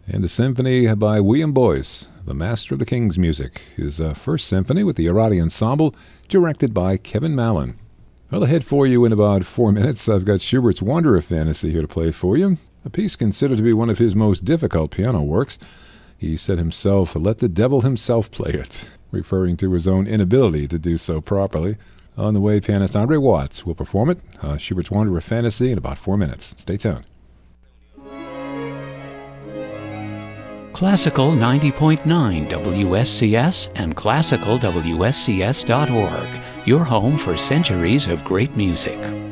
And a symphony by William Boyce, the master of the King's music. His first symphony with the Arati Ensemble, directed by Kevin Mallon. Well, ahead for you in about 4 minutes, I've got Schubert's Wanderer Fantasy here to play for you, a piece considered to be one of his most difficult piano works. He said himself, "Let the devil himself play it," referring to his own inability to do so properly. On the way, pianist Andre Watts will perform it, Schubert's Wanderer Fantasy, in about 4 minutes. Stay tuned. Classical 90.9 WSCS and classicalwscs.org, your home for centuries of great music.